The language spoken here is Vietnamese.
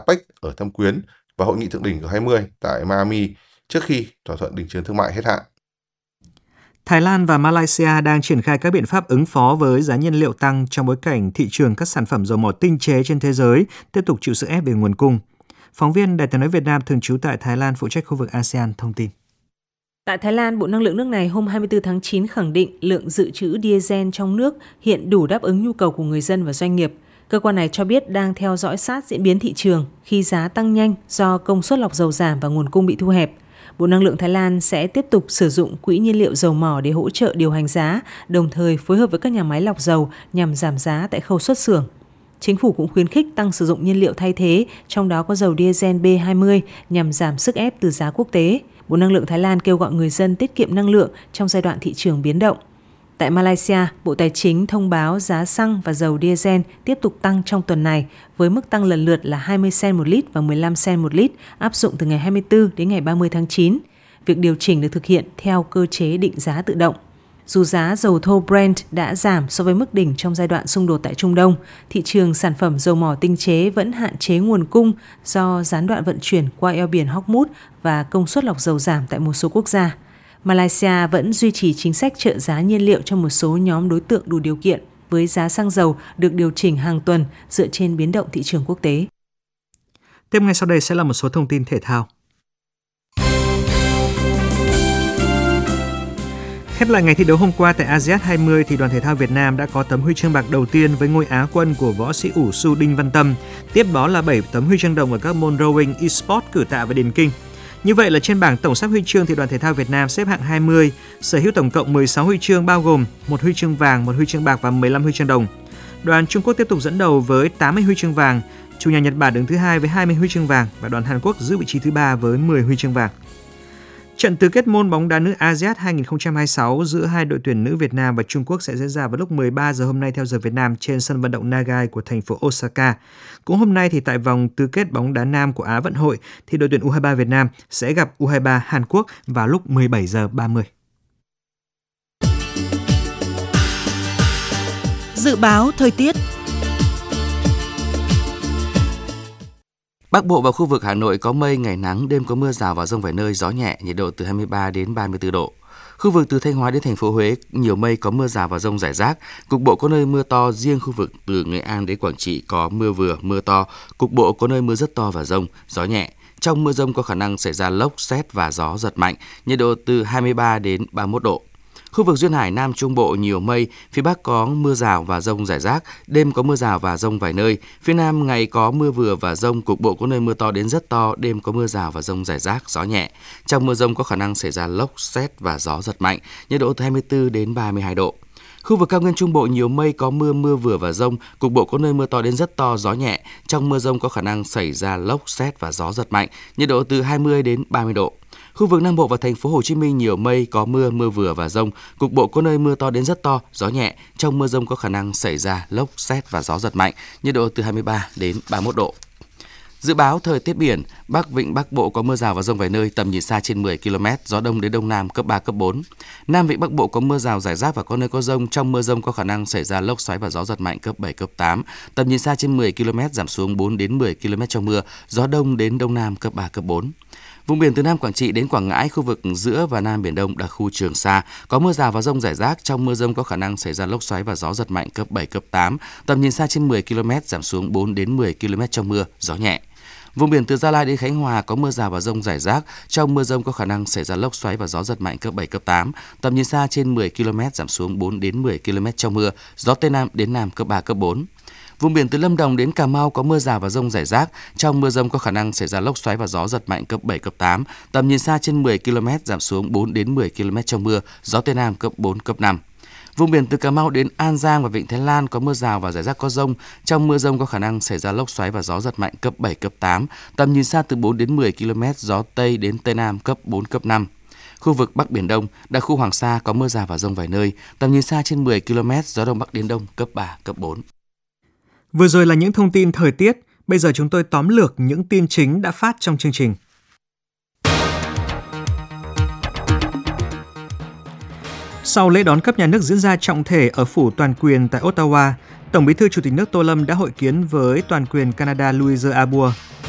APEC ở Thâm Quyến và Hội nghị thượng đỉnh G20 tại Miami trước khi thỏa thuận đình chiến thương mại hết hạn. Thái Lan và Malaysia đang triển khai các biện pháp ứng phó với giá nhiên liệu tăng trong bối cảnh thị trường các sản phẩm dầu mỏ tinh chế trên thế giới tiếp tục chịu sức ép về nguồn cung. Phóng viên Đài Tiếng nói Việt Nam thường trú tại Thái Lan phụ trách khu vực ASEAN thông tin. Tại Thái Lan, Bộ Năng lượng nước này hôm 24 tháng 9 khẳng định lượng dự trữ diesel trong nước hiện đủ đáp ứng nhu cầu của người dân và doanh nghiệp. Cơ quan này cho biết đang theo dõi sát diễn biến thị trường khi giá tăng nhanh do công suất lọc dầu giảm và nguồn cung bị thu hẹp. Bộ Năng lượng Thái Lan sẽ tiếp tục sử dụng quỹ nhiên liệu dầu mỏ để hỗ trợ điều hành giá, đồng thời phối hợp với các nhà máy lọc dầu nhằm giảm giá tại khâu xuất xưởng. Chính phủ cũng khuyến khích tăng sử dụng nhiên liệu thay thế, trong đó có dầu diesel B20 nhằm giảm sức ép từ giá quốc tế. Bộ Năng lượng Thái Lan kêu gọi người dân tiết kiệm năng lượng trong giai đoạn thị trường biến động. Tại Malaysia, Bộ Tài chính thông báo giá xăng và dầu diesel tiếp tục tăng trong tuần này với mức tăng lần lượt là 20 cent một lít và 15 cent một lít áp dụng từ ngày 24 đến ngày 30 tháng 9. Việc điều chỉnh được thực hiện theo cơ chế định giá tự động. Dù giá dầu thô Brent đã giảm so với mức đỉnh trong giai đoạn xung đột tại Trung Đông, thị trường sản phẩm dầu mỏ tinh chế vẫn hạn chế nguồn cung do gián đoạn vận chuyển qua eo biển Hormuz và công suất lọc dầu giảm tại một số quốc gia. Malaysia vẫn duy trì chính sách trợ giá nhiên liệu cho một số nhóm đối tượng đủ điều kiện, với giá xăng dầu được điều chỉnh hàng tuần dựa trên biến động thị trường quốc tế. Tiếp ngay sau đây sẽ là một số thông tin thể thao. Khép lại ngày thi đấu hôm qua tại ASEAN 20 thì đoàn thể thao Việt Nam đã có tấm huy chương bạc đầu tiên với ngôi Á quân của võ sĩ ủ su Đinh Văn Tâm. Tiếp đó là 7 tấm huy chương đồng ở các môn rowing, e-sport, cử tạ và điền kinh. Như vậy là trên bảng tổng sắp huy chương thì đoàn thể thao Việt Nam xếp hạng 20, sở hữu tổng cộng 16 huy chương bao gồm 1 huy chương vàng, 1 huy chương bạc và 15 huy chương đồng. Đoàn Trung Quốc tiếp tục dẫn đầu với 80 huy chương vàng, chủ nhà Nhật Bản đứng thứ 2 với 20 huy chương vàng và đoàn Hàn Quốc giữ vị trí thứ 3 với 10 huy chương vàng. Trận tứ kết môn bóng đá nữ ASEAN 2026 giữa hai đội tuyển nữ Việt Nam và Trung Quốc sẽ diễn ra vào lúc 13 giờ hôm nay theo giờ Việt Nam trên sân vận động Nagai của thành phố Osaka. Cũng hôm nay thì tại vòng tứ kết bóng đá nam của Á vận hội thì đội tuyển U23 Việt Nam sẽ gặp U23 Hàn Quốc vào lúc 17 giờ 30. Dự báo thời tiết. Bắc Bộ và khu vực Hà Nội có mây, ngày nắng, đêm có mưa rào và dông vài nơi, gió nhẹ, nhiệt độ từ 23 đến 34 độ. Khu vực từ Thanh Hóa đến thành phố Huế nhiều mây, có mưa rào và dông rải rác, cục bộ có nơi mưa to, riêng khu vực từ Nghệ An đến Quảng Trị có mưa vừa, mưa to, cục bộ có nơi mưa rất to và dông, gió nhẹ. Trong mưa dông có khả năng xảy ra lốc, sét và gió giật mạnh, nhiệt độ từ 23 đến 31 độ. Khu vực duyên hải Nam Trung Bộ nhiều mây, phía Bắc có mưa rào và dông rải rác, đêm có mưa rào và dông vài nơi. Phía Nam ngày có mưa vừa và dông, cục bộ có nơi mưa to đến rất to, đêm có mưa rào và dông rải rác, gió nhẹ. Trong mưa dông có khả năng xảy ra lốc, sét và gió giật mạnh, nhiệt độ từ 24 đến 32 độ. Khu vực cao nguyên Trung Bộ nhiều mây, có mưa, mưa vừa và dông, cục bộ có nơi mưa to đến rất to, gió nhẹ. Trong mưa dông có khả năng xảy ra lốc, sét và gió giật mạnh, nhiệt độ từ 20 đến 30 độ. Khu vực Nam Bộ và thành phố Hồ Chí Minh nhiều mây, có mưa, mưa vừa và dông, cục bộ có nơi mưa to đến rất to, gió nhẹ. Trong mưa dông có khả năng xảy ra lốc, sét và gió giật mạnh, nhiệt độ từ 23 đến 31 độ. Dự báo thời tiết biển, Bắc Vịnh Bắc Bộ có mưa rào và dông vài nơi, tầm nhìn xa trên 10 km, gió đông đến đông nam cấp 3, cấp 4. Nam Vịnh Bắc Bộ có mưa rào rải rác và có nơi có dông, trong mưa dông có khả năng xảy ra lốc xoáy và gió giật mạnh cấp 7, cấp 8. Tầm nhìn xa trên 10 km, giảm xuống 4 đến 10 km trong mưa, gió đông đến đông nam cấp 3, cấp 4. Vùng biển từ Nam Quảng Trị đến Quảng Ngãi, khu vực giữa và Nam Biển Đông, đặc khu Trường Sa, có mưa rào và dông rải rác, trong mưa dông có khả năng xảy ra lốc xoáy và gió giật mạnh cấp 7, cấp 8, tầm nhìn xa trên 10 km, giảm xuống 4 đến 10 km trong mưa, gió nhẹ. Vùng biển từ Gia Lai đến Khánh Hòa có mưa rào và dông rải rác, trong mưa dông có khả năng xảy ra lốc xoáy và gió giật mạnh cấp 7, cấp 8, tầm nhìn xa trên 10 km, giảm xuống 4 đến 10 km trong mưa, gió Tây Nam đến Nam cấp 3, cấp 4. Vùng biển từ Lâm Đồng đến Cà Mau có mưa rào và dông rải rác, trong mưa dông có khả năng xảy ra lốc xoáy và gió giật mạnh cấp 7, cấp 8, tầm nhìn xa trên 10 km, giảm xuống 4 đến 10 km trong mưa, gió Tây Nam cấp 4, cấp 5. Vùng biển từ Cà Mau đến An Giang và Vịnh Thái Lan có mưa rào và rải rác có dông, trong mưa dông có khả năng xảy ra lốc xoáy và gió giật mạnh cấp 7, cấp 8, tầm nhìn xa từ 4 đến 10 km, gió Tây đến Tây Nam cấp 4, cấp 5. Khu vực Bắc Biển Đông, đặc khu Hoàng Sa có mưa rào và dông vài nơi, tầm nhìn xa trên 10 km, gió Đông Bắc đến Đông cấp 3, cấp 4. Vừa rồi là những thông tin thời tiết, bây giờ chúng tôi tóm lược những tin chính đã phát trong chương trình. Sau lễ đón cấp nhà nước diễn ra trọng thể ở phủ toàn quyền tại Ottawa, Tổng Bí thư Chủ tịch nước Tô Lâm đã hội kiến với toàn quyền Canada Louise Arbour.